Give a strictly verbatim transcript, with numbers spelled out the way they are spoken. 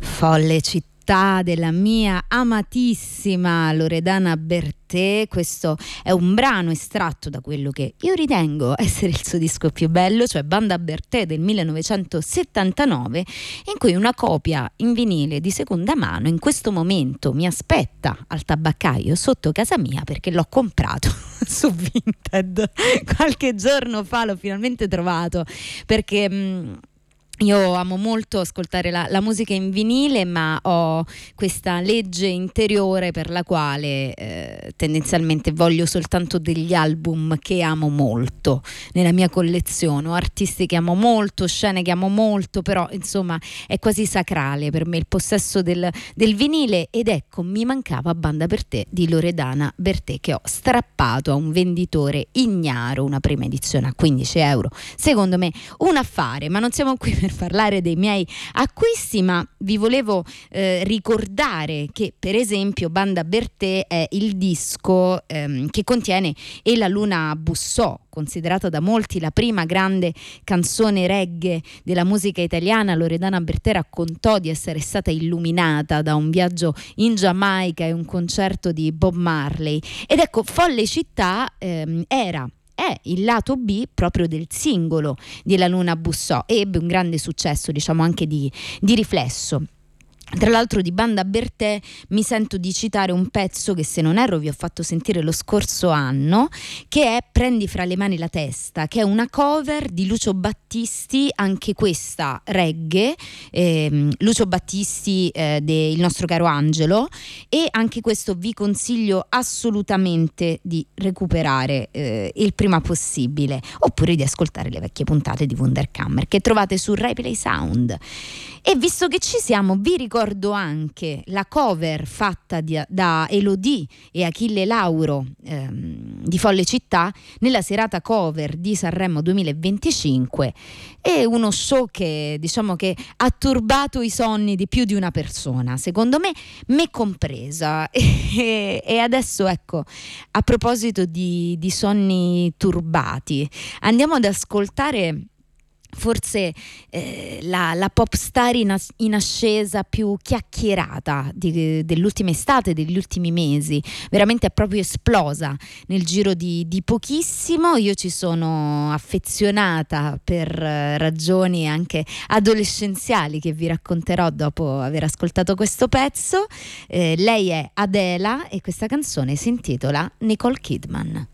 Folle città della mia amatissima Loredana Bertè. Questo è un brano estratto da quello che io ritengo essere il suo disco più bello, cioè Banda Bertè del millenovecentosettantanove, in cui una copia in vinile di seconda mano in questo momento mi aspetta al tabaccaio sotto casa mia, perché l'ho comprato su Vinted qualche giorno fa, l'ho finalmente trovato, perché mh, io amo molto ascoltare la, la musica in vinile, ma ho questa legge interiore per la quale eh, tendenzialmente voglio soltanto degli album che amo molto nella mia collezione, o artisti che amo molto, scene che amo molto, però insomma è quasi sacrale per me il possesso del, del vinile. Ed ecco, mi mancava Banda Bertè di Loredana Bertè, che ho strappato a un venditore ignaro, una prima edizione a quindici euro, secondo me un affare. Ma non siamo qui per parlare dei miei acquisti, ma vi volevo eh, ricordare che per esempio Banda Bertè è il disco ehm, che contiene E la luna bussò, considerata da molti la prima grande canzone reggae della musica italiana. Loredana Bertè raccontò di essere stata illuminata da un viaggio in Giamaica e un concerto di Bob Marley. Ed ecco, Folle città ehm, era è il lato B proprio del singolo di La luna bussò, e ebbe un grande successo, diciamo anche di, di riflesso. Tra l'altro di Banda Bertè mi sento di citare un pezzo che, se non erro, vi ho fatto sentire lo scorso anno, che è Prendi fra le mani la testa, che è una cover di Lucio Battisti, anche questa reggae, ehm, Lucio Battisti, eh, de, il nostro caro Angelo, e anche questo vi consiglio assolutamente di recuperare eh, il prima possibile, oppure di ascoltare le vecchie puntate di Wunderkammer che trovate su Rai Play Sound. E visto che ci siamo, vi ricordo anche la cover fatta di, da Elodie e Achille Lauro ehm, di Folle città nella serata cover di Sanremo duemilaventicinque. È uno show che, diciamo, che ha turbato i sonni di più di una persona, secondo me, me compresa. E, e adesso, ecco, a proposito di, di sonni turbati, andiamo ad ascoltare forse eh, la, la pop star in, as- in ascesa più chiacchierata di, dell'ultima estate, degli ultimi mesi. Veramente è proprio esplosa nel giro di, di pochissimo. Io ci sono affezionata per eh, ragioni anche adolescenziali che vi racconterò dopo aver ascoltato questo pezzo. Eh, lei è Adela e questa canzone si intitola Nicole Kidman.